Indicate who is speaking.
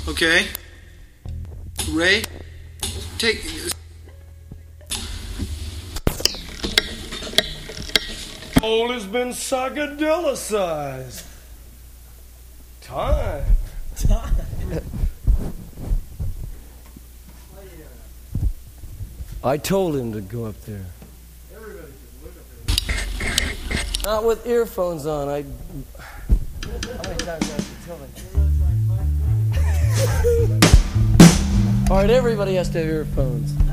Speaker 1: Okay. Ray, take...
Speaker 2: All has been psychedelicized. Time. I told him to go up there. Not with earphones on. How many times do I have to tell him? All right, everybody has to have earphones.